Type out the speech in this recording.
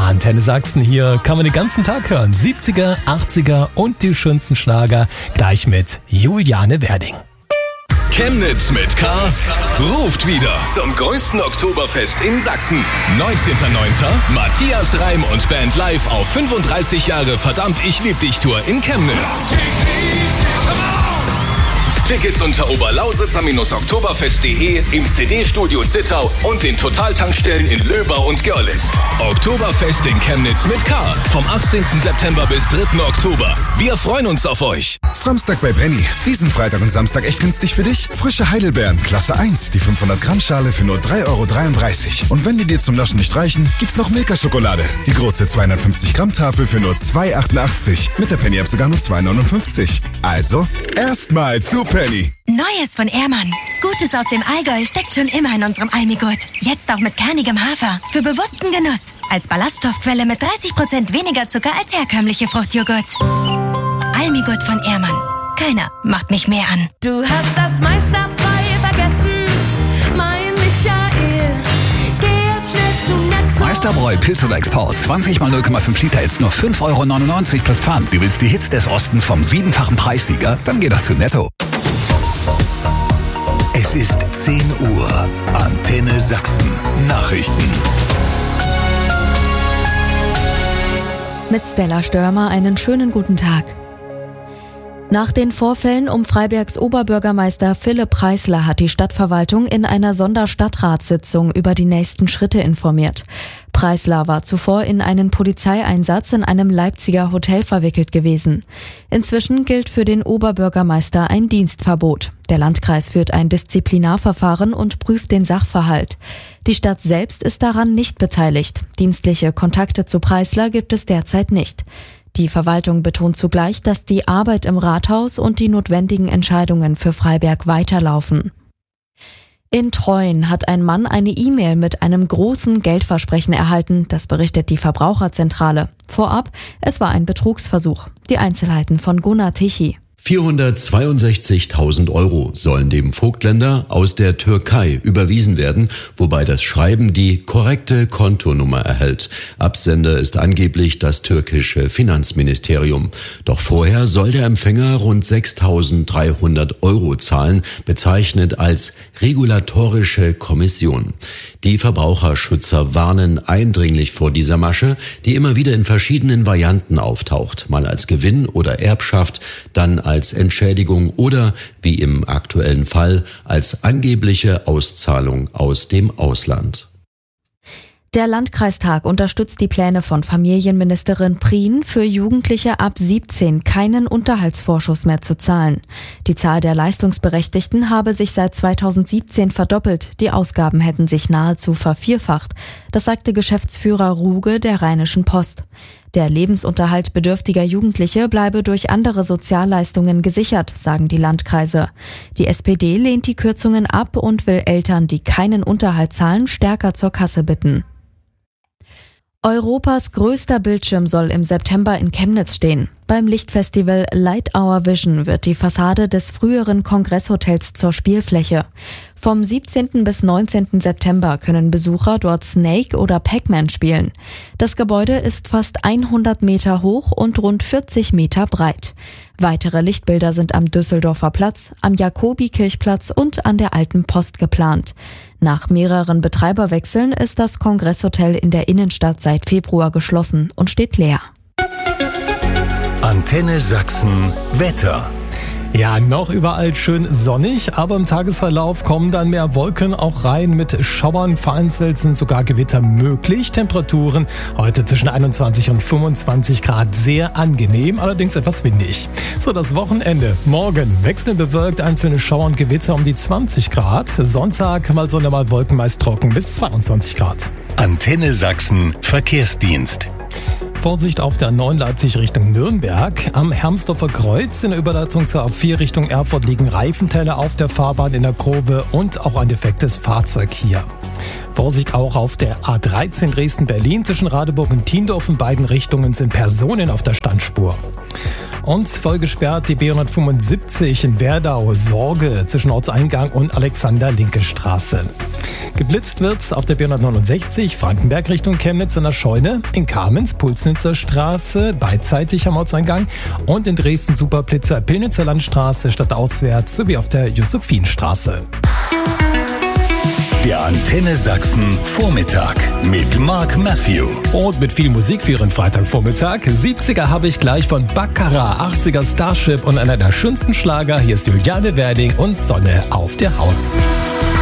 Antenne Sachsen, hier kann man den ganzen Tag hören. 70er, 80er und die schönsten Schlager. Gleich mit Juliane Werding. Chemnitz mit K ruft wieder zum größten Oktoberfest in Sachsen. 19.09. Matthias Reim und Band live auf 35 Jahre Verdammt, ich lieb dich Tour in Chemnitz. Tickets unter oberlausitzer-oktoberfest.de, im CD-Studio Zittau und den Totaltankstellen in Löbau und Görlitz. Oktoberfest in Chemnitz mit K. Vom 18. September bis 3. Oktober. Wir freuen uns auf euch. Samstag bei Penny. Diesen Freitag und Samstag echt günstig für dich? Frische Heidelbeeren, Klasse 1, die 500 Gramm Schale für nur 3,33 €. Und wenn die dir zum Naschen nicht reichen, gibt's noch Milka-Schokolade. Die große 250 Gramm Tafel für nur 2,88 €. Mit der Penny-App sogar nur 2,59 €. Also, erstmal zu Penny. Neues von Ehrmann. Gutes aus dem Allgäu steckt schon immer in unserem Almigurt. Jetzt auch mit kernigem Hafer. Für bewussten Genuss. Als Ballaststoffquelle mit 30% weniger Zucker als herkömmliche Fruchtjoghurt. Almigurt von Ehrmann. Keiner macht mich mehr an. Du hast das meiste dabei vergessen, mein Michael. Geh jetzt schnell zu Netto. Meisterbräu Pilz oder Export. 20 mal 0,5 Liter, jetzt nur 5,99 € plus Pfand. Du willst die Hits des Ostens vom 7-fachen Preissieger? Dann geh doch zu Netto. Es ist 10 Uhr. Antenne Sachsen. Nachrichten. Mit Stella Störmer einen schönen guten Tag. Nach den Vorfällen um Freibergs Oberbürgermeister Philipp Preisler hat die Stadtverwaltung in einer Sonderstadtratssitzung über die nächsten Schritte informiert. Preisler war zuvor in einen Polizeieinsatz in einem Leipziger Hotel verwickelt gewesen. Inzwischen gilt für den Oberbürgermeister ein Dienstverbot. Der Landkreis führt ein Disziplinarverfahren und prüft den Sachverhalt. Die Stadt selbst ist daran nicht beteiligt. Dienstliche Kontakte zu Preisler gibt es derzeit nicht. Die Verwaltung betont zugleich, dass die Arbeit im Rathaus und die notwendigen Entscheidungen für Freiberg weiterlaufen. In Treuen hat ein Mann eine E-Mail mit einem großen Geldversprechen erhalten, das berichtet die Verbraucherzentrale. Vorab, es war ein Betrugsversuch. Die Einzelheiten von Gunnar Tichy. 462.000 € sollen dem Vogtländer aus der Türkei überwiesen werden, wobei das Schreiben die korrekte Kontonummer erhält. Absender ist angeblich das türkische Finanzministerium. Doch vorher soll der Empfänger rund 6.300 € zahlen, bezeichnet als regulatorische Kommission. Die Verbraucherschützer warnen eindringlich vor dieser Masche, die immer wieder in verschiedenen Varianten auftaucht, mal als Gewinn oder Erbschaft, dann als Entschädigung oder, wie im aktuellen Fall, als angebliche Auszahlung aus dem Ausland. Der Landkreistag unterstützt die Pläne von Familienministerin Prien, für Jugendliche ab 17 keinen Unterhaltsvorschuss mehr zu zahlen. Die Zahl der Leistungsberechtigten habe sich seit 2017 verdoppelt, die Ausgaben hätten sich nahezu vervierfacht. Das sagte Geschäftsführer Ruge der Rheinischen Post. Der Lebensunterhalt bedürftiger Jugendliche bleibe durch andere Sozialleistungen gesichert, sagen die Landkreise. Die SPD lehnt die Kürzungen ab und will Eltern, die keinen Unterhalt zahlen, stärker zur Kasse bitten. Europas größter Bildschirm soll im September in Chemnitz stehen. Beim Lichtfestival Light Our Vision wird die Fassade des früheren Kongresshotels zur Spielfläche. Vom 17. bis 19. September können Besucher dort Snake oder Pac-Man spielen. Das Gebäude ist fast 100 Meter hoch und rund 40 Meter breit. Weitere Lichtbilder sind am Düsseldorfer Platz, am Jakobikirchplatz und an der Alten Post geplant. Nach mehreren Betreiberwechseln ist das Kongresshotel in der Innenstadt seit Februar geschlossen und steht leer. Antenne Sachsen Wetter. Ja, noch überall schön sonnig, aber im Tagesverlauf kommen dann mehr Wolken auch rein mit Schauern. Vereinzelt sind sogar Gewitter möglich. Temperaturen heute zwischen 21 und 25 Grad, sehr angenehm, allerdings etwas windig. So, das Wochenende. Morgen wechselnd bewölkt, einzelne Schauer und Gewitter um die 20 Grad. Sonntag mal Sonne, mal Wolken, meist trocken bis 22 Grad. Antenne Sachsen Verkehrsdienst. Vorsicht auf der A9 Leipzig Richtung Nürnberg. Am Hermsdorfer Kreuz in der Überleitung zur A4 Richtung Erfurt liegen Reifenteile auf der Fahrbahn in der Kurve und auch ein defektes Fahrzeug hier. Vorsicht auch auf der A13 Dresden-Berlin. Zwischen Radeburg und Tiendorf in beiden Richtungen sind Personen auf der Standspur. Und voll gesperrt die B175 in Werdau, Sorge zwischen Ortseingang und Alexander-Linke-Straße. Geblitzt wird's auf der B169 Frankenberg Richtung Chemnitz an der Scheune, in Kamenz Pulsnitzer Straße beidseitig am Ortseingang und in Dresden Superblitzer Pillnitzer Landstraße stadtauswärts sowie auf der Josephinstraße. Der Antenne Sachsen Vormittag mit Mark Matthew. Und mit viel Musik für Ihren Freitagvormittag. 70er habe ich gleich von Baccarat, 80er Starship und einer der schönsten Schlager. Hier ist Juliane Werding und Sonne auf der Haut.